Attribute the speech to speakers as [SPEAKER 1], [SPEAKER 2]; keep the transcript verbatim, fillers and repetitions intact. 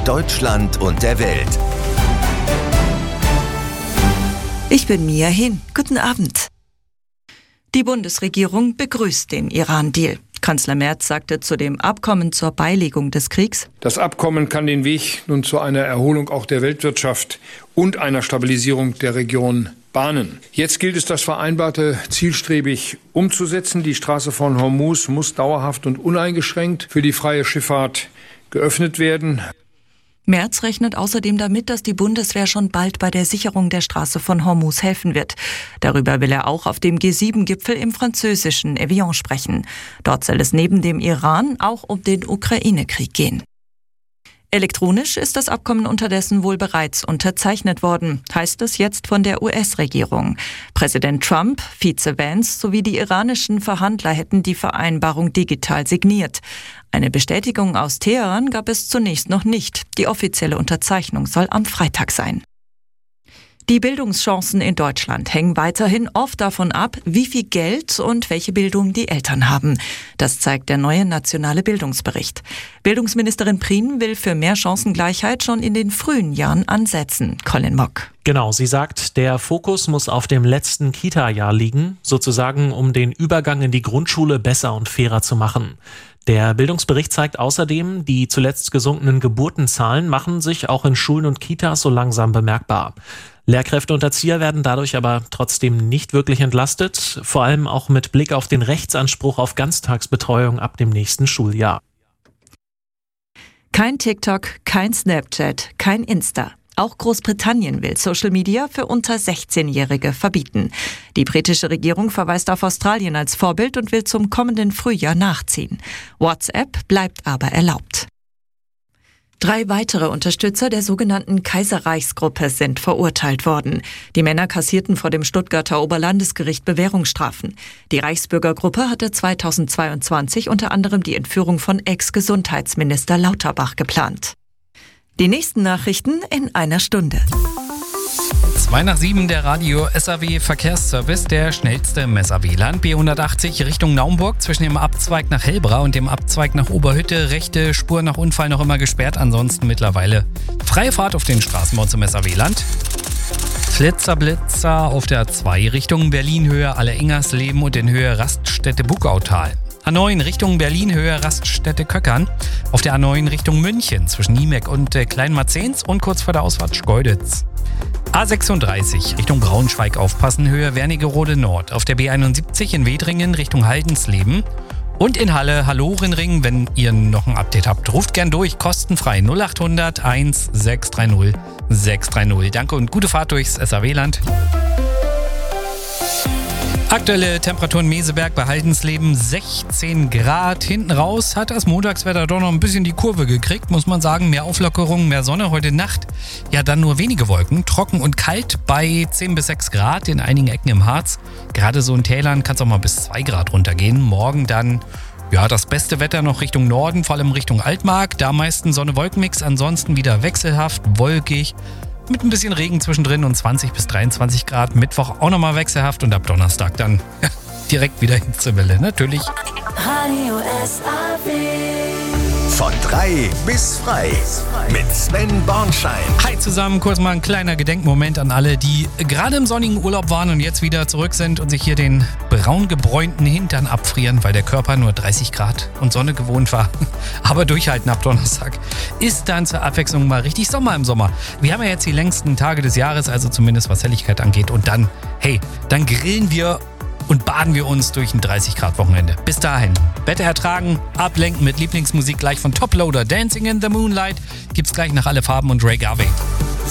[SPEAKER 1] Deutschland und der Welt.
[SPEAKER 2] Ich bin Mia Hin. Guten Abend. Die Bundesregierung begrüßt den Iran-Deal. Kanzler Merz sagte zu dem Abkommen zur Beilegung des Kriegs:
[SPEAKER 3] Das Abkommen kann den Weg nun zu einer Erholung auch der Weltwirtschaft und einer Stabilisierung der Region bahnen. Jetzt gilt es, das Vereinbarte zielstrebig umzusetzen. Die Straße von Hormuz muss dauerhaft und uneingeschränkt für die freie Schifffahrt geöffnet werden.
[SPEAKER 2] Merz rechnet außerdem damit, dass die Bundeswehr schon bald bei der Sicherung der Straße von Hormuz helfen wird. Darüber will er auch auf dem G sieben Gipfel im französischen Evian sprechen. Dort soll es neben dem Iran auch um den Ukraine-Krieg gehen. Elektronisch ist das Abkommen unterdessen wohl bereits unterzeichnet worden, heißt es jetzt von der U S-Regierung. Präsident Trump, Vize Vance sowie die iranischen Verhandler hätten die Vereinbarung digital signiert. Eine Bestätigung aus Teheran gab es zunächst noch nicht. Die offizielle Unterzeichnung soll am Freitag sein. Die Bildungschancen in Deutschland hängen weiterhin oft davon ab, wie viel Geld und welche Bildung die Eltern haben. Das zeigt der neue nationale Bildungsbericht. Bildungsministerin Prien will für mehr Chancengleichheit schon in den frühen Jahren ansetzen. Colin Mock.
[SPEAKER 4] Genau, sie sagt, der Fokus muss auf dem letzten Kita-Jahr liegen, sozusagen um den Übergang in die Grundschule besser und fairer zu machen. Der Bildungsbericht zeigt außerdem, die zuletzt gesunkenen Geburtenzahlen machen sich auch in Schulen und Kitas so langsam bemerkbar. Lehrkräfte und Erzieher werden dadurch aber trotzdem nicht wirklich entlastet, vor allem auch mit Blick auf den Rechtsanspruch auf Ganztagsbetreuung ab dem nächsten Schuljahr.
[SPEAKER 2] Kein TikTok, kein Snapchat, kein Insta. Auch Großbritannien will Social Media für unter sechzehnjährige verbieten. Die britische Regierung verweist auf Australien als Vorbild und will zum kommenden Frühjahr nachziehen. WhatsApp bleibt aber erlaubt. Drei weitere Unterstützer der sogenannten Kaiserreichsgruppe sind verurteilt worden. Die Männer kassierten vor dem Stuttgarter Oberlandesgericht Bewährungsstrafen. Die Reichsbürgergruppe hatte zweitausendzweiundzwanzig unter anderem die Entführung von Ex-Gesundheitsminister Lauterbach geplant. Die nächsten Nachrichten in einer Stunde.
[SPEAKER 5] zwei nach sieben der Radio S A W Verkehrsservice, der schnellste im S A W-Land. B hundertachtzig Richtung Naumburg zwischen dem Abzweig nach Hellbra und dem Abzweig nach Oberhütte. Rechte Spur nach Unfall noch immer gesperrt, ansonsten mittlerweile freie Fahrt auf den Straßen bei uns im S A W-Land. Flitzer Blitzer auf der A zwei Richtung Berlin-Höhe Alle-Ingersleben und in Höhe Raststätte Buckautal. A neun Richtung Berlin, Höhe Raststätte Köckern. Auf der A neun Richtung München zwischen Niemek und äh, Kleinmarzens und kurz vor der Ausfahrt Schkeuditz. A sechsunddreißig Richtung Braunschweig aufpassen, Höhe Wernigerode Nord. Auf der B einundsiebzig in Wedringen Richtung Haldensleben. Und in Halle Hallorenring, wenn ihr noch ein Update habt, ruft gern durch, kostenfrei null acht hundert eins sechs drei null sechs drei null. Danke und gute Fahrt durchs S A W-Land. Aktuelle Temperaturen Meseberg bei Haldensleben sechzehn Grad. Hinten raus hat das Montagswetter doch noch ein bisschen die Kurve gekriegt, muss man sagen. Mehr Auflockerung, mehr Sonne. Heute Nacht ja dann nur wenige Wolken. Trocken und kalt bei zehn bis sechs Grad in einigen Ecken im Harz. Gerade so in Tälern kann es auch mal bis zwei Grad runtergehen. Morgen dann ja das beste Wetter noch Richtung Norden, vor allem Richtung Altmark. Da meisten Sonne-Wolkenmix, ansonsten wieder wechselhaft, wolkig. Mit ein bisschen Regen zwischendrin und zwanzig bis dreiundzwanzig Grad. Mittwoch auch nochmal wechselhaft und ab Donnerstag dann ja, direkt wieder Hitzewelle, natürlich.
[SPEAKER 1] Radio S A W. Von drei bis frei. Mit Sven Bornschein.
[SPEAKER 5] Hi zusammen, kurz mal ein kleiner Gedenkmoment an alle, die gerade im sonnigen Urlaub waren und jetzt wieder zurück sind und sich hier den braun gebräunten Hintern abfrieren, weil der Körper nur dreißig Grad und Sonne gewohnt war. Aber durchhalten ab Donnerstag ist dann zur Abwechslung mal richtig Sommer im Sommer. Wir haben ja jetzt die längsten Tage des Jahres, also zumindest was Helligkeit angeht. Und dann, hey, dann grillen wir und baden wir uns durch ein dreißig Grad Wochenende. Bis dahin, Wetter ertragen, ablenken mit Lieblingsmusik gleich von Toploader. Dancing in the Moonlight gibt's gleich nach Alle Farben und Ray Garvey.